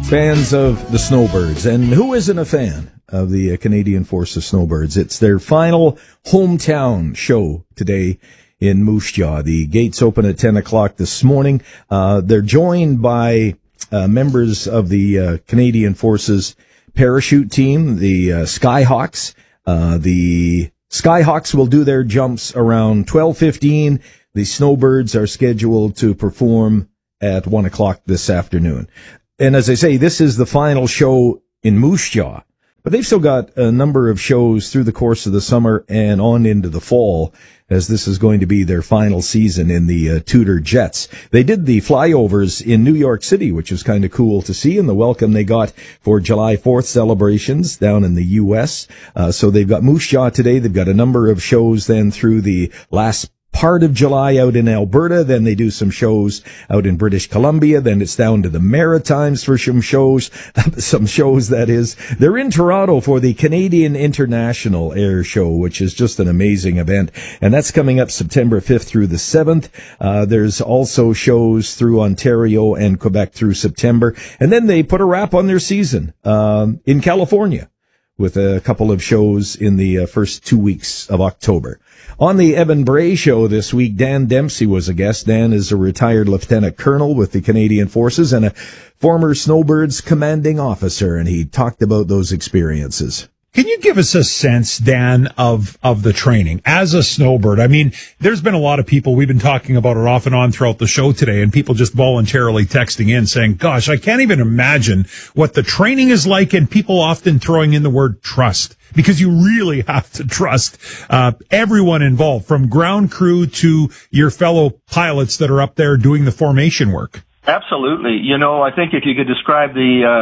Fans of the Snowbirds, and who isn't a fan of the Canadian Forces Snowbirds? It's their final hometown show today in Moose Jaw. The gates open at 10 o'clock this morning. They're joined by members of the Canadian Forces parachute team, the Skyhawks. The Skyhawks will do their jumps around 12:15. The Snowbirds are scheduled to perform at 1 o'clock this afternoon. And as I say, this is the final show in Moose Jaw. But they've still got a number of shows through the course of the summer and on into the fall, as this is going to be their final season in the Tudor Jets. They did the flyovers in New York City, which was kind of cool to see, and the welcome they got for July 4th celebrations down in the U.S. So they've got Moose Jaw today. They've got a number of shows then through the last part of July out in Alberta. Then they do some shows out in British Columbia. Then it's down to the Maritimes for some shows, that is. They're in Toronto for the Canadian International Air Show, which is just an amazing event. And that's coming up September 5th through the 7th. There's also shows through Ontario and Quebec through September. And then they put a wrap on their season, in California, with a couple of shows in the first 2 weeks of October. On the Evan Bray Show this week, Dan Dempsey was a guest. Dan is a retired lieutenant colonel with the Canadian Forces and a former Snowbirds commanding officer, and he talked about those experiences. Can you give us a sense, Dan, of the training as a snowbird? I mean, there's been a lot of people, we've been talking about it off and on throughout the show today, and people just voluntarily texting in saying, gosh, I can't even imagine what the training is like, and people often throwing in the word trust, because you really have to trust everyone involved, from ground crew to your fellow pilots that are up there doing the formation work. Absolutely. You know, I think if you could describe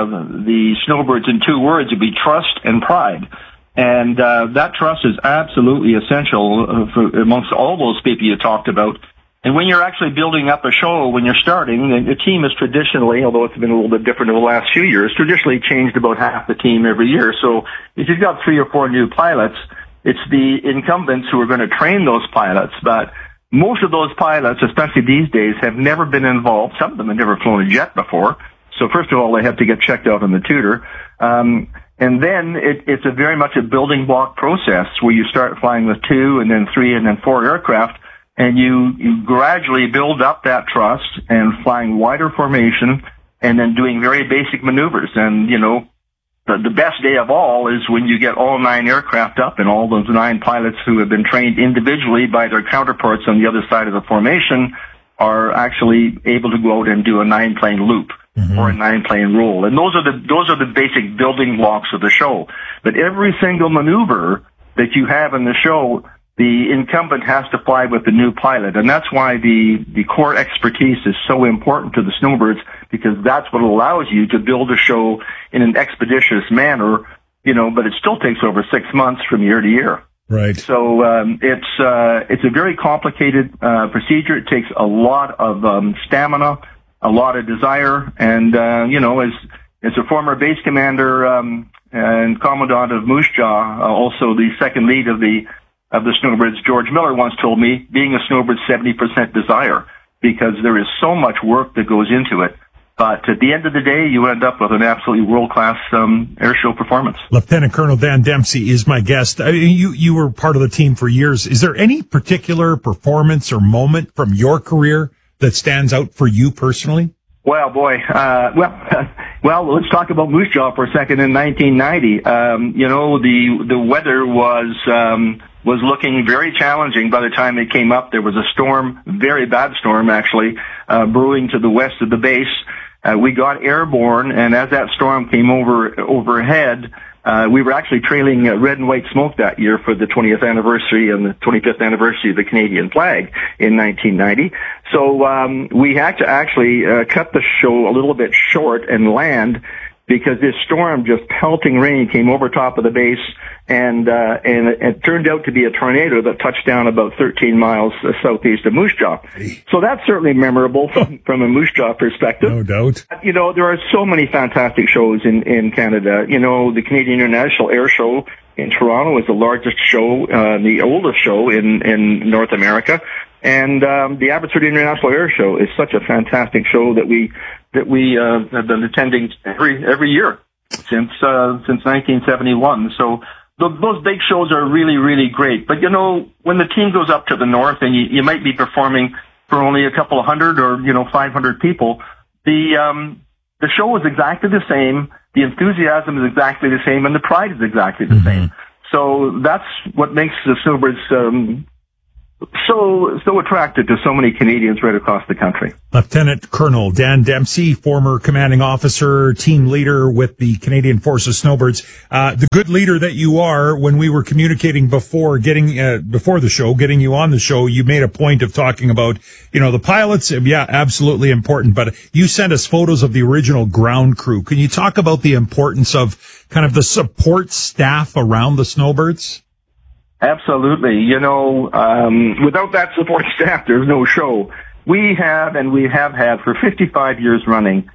the Snowbirds in two words, it'd be trust and pride. And that trust is absolutely essential amongst all those people you talked about. And when you're actually building up a show, when you're starting, the team is traditionally, although it's been a little bit different in the last few years, traditionally changed about half the team every year. So if you've got 3 or 4 new pilots, it's the incumbents who are going to train those pilots. But most of those pilots, especially these days, have never been involved. Some of them have never flown a jet before. So first of all, they have to get checked out on the Tudor. And then it's a very much a building block process where you start flying with 2 and then 3 and then 4 aircraft. And you gradually build up that trust and flying wider formation and then doing very basic maneuvers. And, you know, the best day of all is when you get all 9 aircraft up and all those 9 pilots who have been trained individually by their counterparts on the other side of the formation are actually able to go out and do a 9-plane loop or a 9-plane roll. And those are the basic building blocks of the show. But every single maneuver that you have in the show, the incumbent has to fly with the new pilot. And that's why the core expertise is so important to the Snowbirds, because that's what allows you to build a show in an expeditious manner, you know, but it still takes over 6 months from year to year. Right. So, it's a very complicated, procedure. It takes a lot of, stamina, a lot of desire. And, you know, as a former base commander, and commandant of Moose Jaw, also the second lead of the Snowbirds, George Miller once told me, being a Snowbird 70% desire, because there is so much work that goes into it. But at the end of the day, you end up with an absolutely world-class air show performance. Lieutenant Colonel Dan Dempsey is my guest. I mean, you were part of the team for years. Is there any particular performance or moment from your career that stands out for you personally? Well, boy, well, let's talk about Moose Jaw for a second. In 1990, you know, the weather was looking very challenging by the time it came up. There was a storm, very bad storm actually, brewing to the west of the base. We got airborne, and as that storm came overhead, we were actually trailing red and white smoke that year for the 20th anniversary and the 25th anniversary of the Canadian flag in 1990. So we had to actually cut the show a little bit short and land, because this storm, just pelting rain, came over top of the base, and it turned out to be a tornado that touched down about 13 miles southeast of Moose Jaw. So that's certainly memorable from a Moose Jaw perspective. No doubt. You know, there are so many fantastic shows in Canada. You know, the Canadian International Air Show in Toronto is the largest show, the oldest show in North America. And the Abbotsford International Air Show is such a fantastic show that we have been attending every year since 1971. So those big shows are really, really great. But when the team goes up to the north and you might be performing for only a couple of hundred or 500 people, the show is exactly the same, the enthusiasm is exactly the same, and the pride is exactly the same. So that's what makes the Snowbirds so attractive to so many Canadians right across the country. Lieutenant Colonel Dan Dempsey, former commanding officer, team leader with the Canadian Forces Snowbirds. The good leader that you are, when we were communicating before the show, getting you on the show, you made a point of talking about, the pilots. Yeah, absolutely important. But you sent us photos of the original ground crew. Can you talk about the importance of kind of the support staff around the Snowbirds? Absolutely. Without that support staff, there's no show. We have had for 55 years running,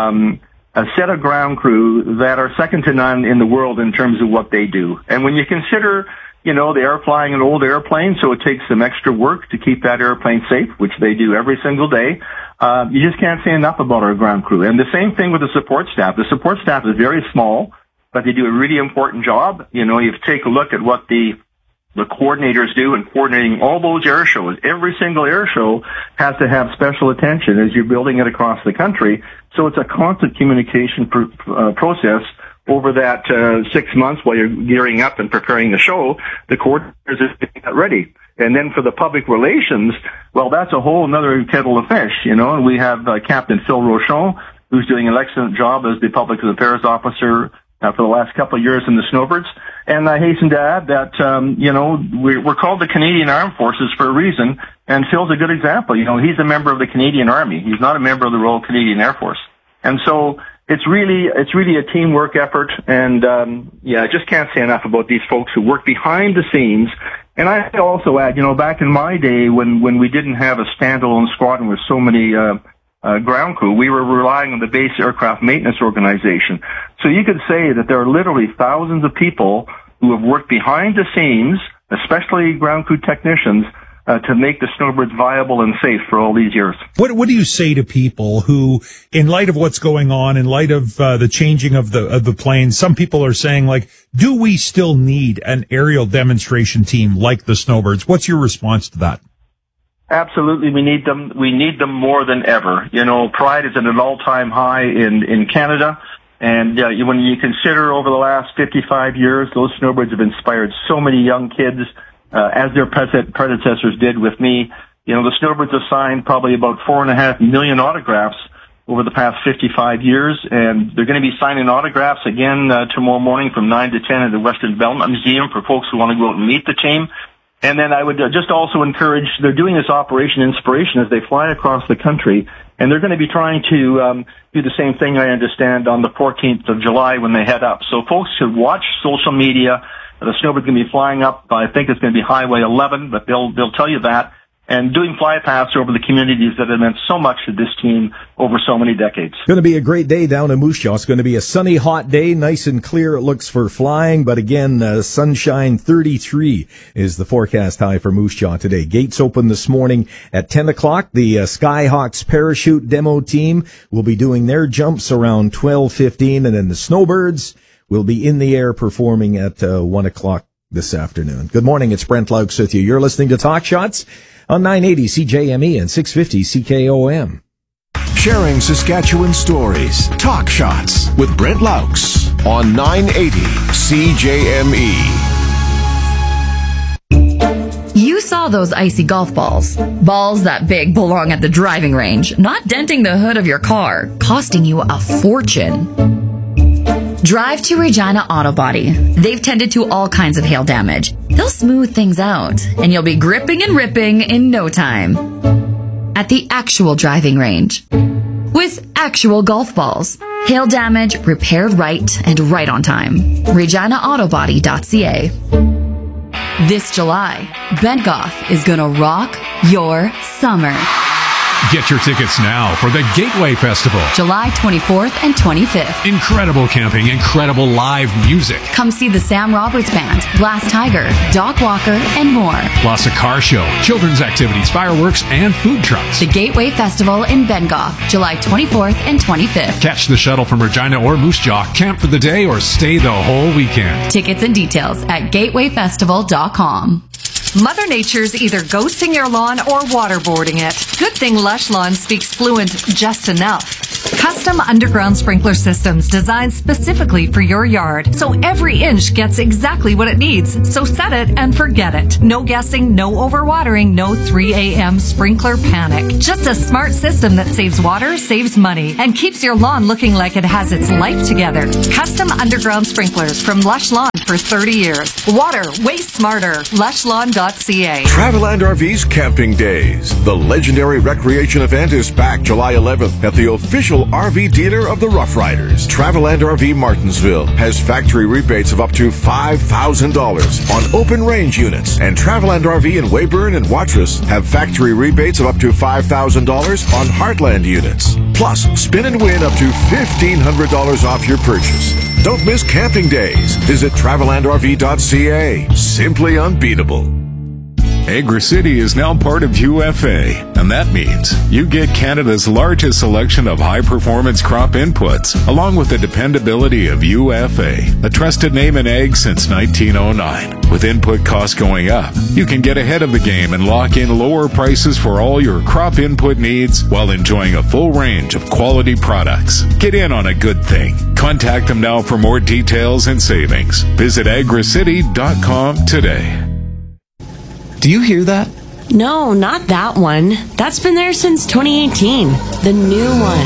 a set of ground crew that are second to none in the world in terms of what they do. And when you consider, they are flying an old airplane, so it takes some extra work to keep that airplane safe, which they do every single day. You just can't say enough about our ground crew. And the same thing with the support staff. The support staff is very small, but they do a really important job. You take a look at what the coordinators do in coordinating all those air shows. Every single air show has to have special attention as you're building it across the country. So it's a constant communication process over that 6 months while you're gearing up and preparing the show. The coordinators are getting that ready. And then for the public relations, well, that's a whole other kettle of fish, and we have Captain Phil Rochon, who's doing an excellent job as the public affairs officer for the last couple of years in the Snowbirds. And I hasten to add that, we're called the Canadian Armed Forces for a reason, and Phil's a good example. He's a member of the Canadian Army. He's not a member of the Royal Canadian Air Force. And so it's really a teamwork effort, and, I just can't say enough about these folks who work behind the scenes. And I also add, back in my day when we didn't have a standalone squadron with so many, ground crew, we were relying on the Base Aircraft Maintenance Organization. So you could say that there are literally thousands of people who have worked behind the scenes, especially ground crew technicians, to make the Snowbirds viable and safe for all these years. What do you say to people who, in light of what's going on, in light of the changing of the planes, some people are saying, do we still need an aerial demonstration team like the Snowbirds? What's your response to that? Absolutely, we need them. We need them more than ever. Pride is at an all-time high in Canada. And when you consider over the last 55 years, those Snowbirds have inspired so many young kids, as their predecessors did with me. The Snowbirds have signed probably about 4.5 million autographs over the past 55 years, and they're going to be signing autographs again tomorrow morning from 9 to 10 at the Western Development Museum for folks who want to go out and meet the team. And then I would just also encourage, they're doing this Operation Inspiration as they fly across the country, and they're going to be trying to do the same thing, I understand, on the 14th of July when they head up. So folks should watch social media. The Snowbirds going to be flying up, I think it's going to be Highway 11, but they'll tell you that. And doing flypaths over the communities that have meant so much to this team over so many decades. Going to be a great day down in Moose Jaw. It's going to be a sunny, hot day, nice and clear. It looks for flying, but again, sunshine 33 is the forecast high for Moose Jaw today. Gates open this morning at 10 o'clock. The Skyhawks parachute demo team will be doing their jumps around 12:15, and then the Snowbirds will be in the air performing at 1 o'clock this afternoon. Good morning. It's Brent Laux with you. You're listening to Talk Shots on 980 CJME and 650 CKOM. Sharing Saskatchewan stories. Talk Shots with Brent Laux on 980 CJME. You saw those icy golf balls. Balls that big belong at the driving range, not denting the hood of your car, costing you a fortune. Drive to Regina Auto Body. They've tended to all kinds of hail damage. They'll smooth things out, and you'll be gripping and ripping in no time. At the actual driving range. With actual golf balls. Hail damage repaired right and right on time. ReginaAutoBody.ca. This July, Bent Goth is gonna rock your summer. Get your tickets now for the Gateway Festival. July 24th and 25th. Incredible camping, incredible live music. Come see the Sam Roberts Band, Glass Tiger, Doc Walker, and more. Plus a car show, children's activities, fireworks, and food trucks. The Gateway Festival in Bengoff, July 24th and 25th. Catch the shuttle from Regina or Moose Jaw, camp for the day, or stay the whole weekend. Tickets and details at gatewayfestival.com. Mother Nature's either ghosting your lawn or waterboarding it. Good thing Lush Lawn speaks fluent just enough. Custom underground sprinkler systems designed specifically for your yard, so every inch gets exactly what it needs. So set it and forget it. No guessing, no overwatering, no 3 a.m. sprinkler panic. Just a smart system that saves water, saves money, and keeps your lawn looking like it has its life together. Custom underground sprinklers from Lush Lawn for 30 years. Water way smarter. LushLawn.ca. Traveland RV's Camping Days. The legendary recreation event is back July 11th at the official RV dealer of the Rough Riders. Traveland RV Martinsville has factory rebates of up to $5,000 on open range units, and Traveland RV in Weyburn and Watrous have factory rebates of up to $5,000 on Heartland units. Plus, spin and win up to $1,500 off your purchase. Don't miss Camping Days. Visit TravelandRV.ca. Simply unbeatable. AgriCity is now part of UFA, and that means you get Canada's largest selection of high-performance crop inputs, along with the dependability of UFA, a trusted name in ag since 1909. With input costs going up, you can get ahead of the game and lock in lower prices for all your crop input needs while enjoying a full range of quality products. Get in on a good thing. Contact them now for more details and savings. Visit agricity.com today. Do you hear that? No, not that one. That's been there since 2018. The new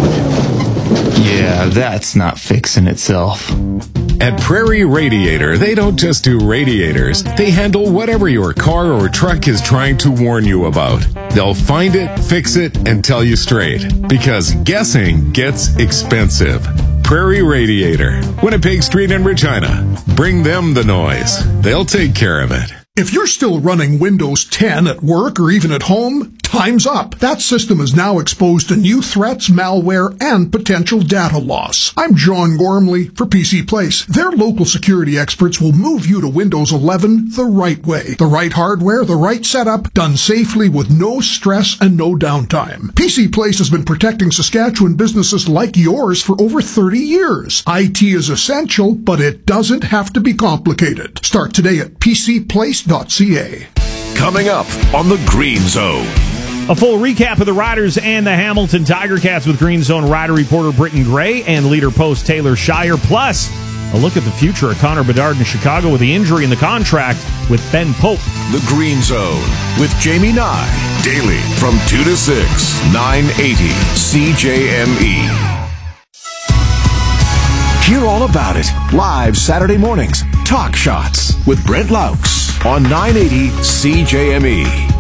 one. Yeah, that's not fixing itself. At Prairie Radiator, they don't just do radiators. They handle whatever your car or truck is trying to warn you about. They'll find it, fix it, and tell you straight. Because guessing gets expensive. Prairie Radiator, Winnipeg Street in Regina. Bring them the noise. They'll take care of it. If you're still running Windows 10 at work or even at home, time's up. That system is now exposed to new threats, malware, and potential data loss. I'm John Gormley for PC Place. Their local security experts will move you to Windows 11 the right way. The right hardware, the right setup, done safely with no stress and no downtime. PC Place has been protecting Saskatchewan businesses like yours for over 30 years. IT is essential, but it doesn't have to be complicated. Start today at PCPlace.ca. Coming up on the Green Zone. A full recap of the Riders and the Hamilton Tiger Cats with Green Zone Rider reporter Britton Gray and leader post Taylor Shire. Plus, a look at the future of Connor Bedard in Chicago with the injury in the contract with Ben Pope. The Green Zone with Jamie Nye. Daily from 2 to 6, 980 CJME. Hear all about it live Saturday mornings. Talk Shots with Brent Laux on 980 CJME.